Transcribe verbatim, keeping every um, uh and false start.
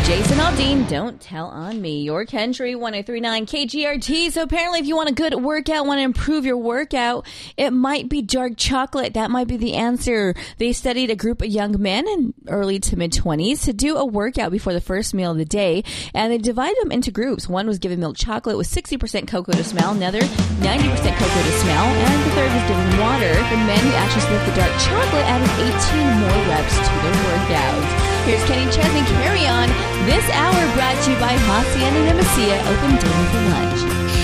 Jason Aldean, Don't Tell on Me. Your Country one oh three point nine K G R T. So apparently if you want a good workout, want to improve your workout, it might be dark chocolate. That might be the answer. They studied a group of young men in early to mid-twenties to do a workout before the first meal of the day, and they divided them into groups. One was given milk chocolate with sixty percent cocoa to smell, another ninety percent cocoa to smell, and the third was given water. The men who actually sniffed the dark chocolate added eighteen more reps to their workouts. Here's Kenny Chesney, Carry On. This hour brought to you by Hacienda de Mesilla, open daily for lunch.